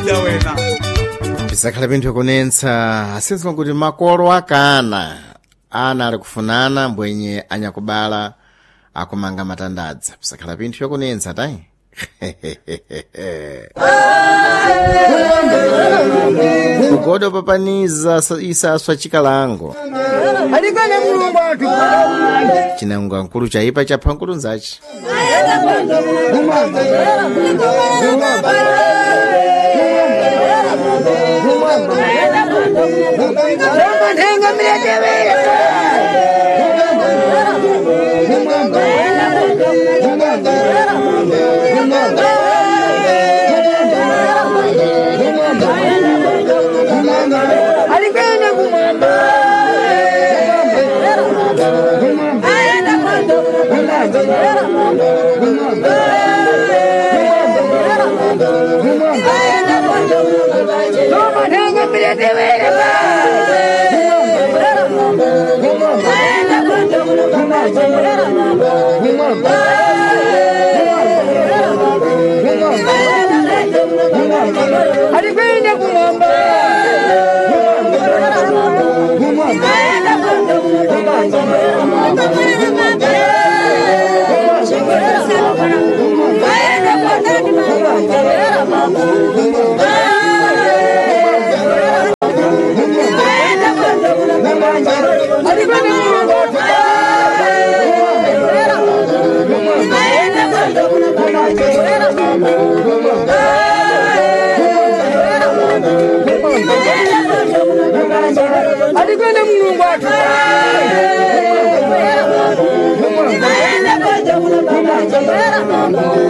Ida wena. Bisakhala pinthu kunensa asizwa kuti makolo akana ana ali kufunana mbwenye anyakubala akumanga matandadza. Bisakhala pinthu yokunensa tayi. Ugodo papaniza isaswa chikalango. Alikane mulungu atu. Chinangwa nkulu chaipa chapha nkulu nzachi. Alikane mulungu atu.